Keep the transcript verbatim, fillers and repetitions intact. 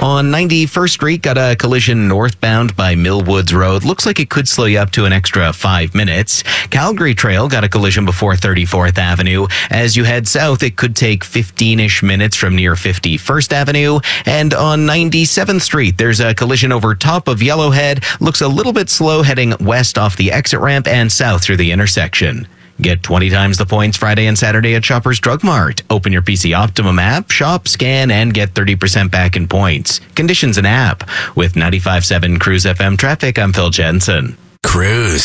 On ninety-first Street, got a collision northbound by Millwoods Road. Looks like it could slow you up to an extra five minutes. Calgary Trail got a collision before thirty-fourth Avenue. As you head south, it could take fifteen-ish minutes from near fifty-first Avenue. And on ninety-seventh Street, there's a collision over top of Yellowhead. Looks a little bit slow heading west off the exit ramp and south through the intersection. Get twenty times the points Friday and Saturday at Shoppers Drug Mart. Open your P C Optimum app, shop, scan, and get thirty percent back in points. Conditions and app. With ninety-five point seven Cruise F M traffic, I'm Phil Jensen. Cruise.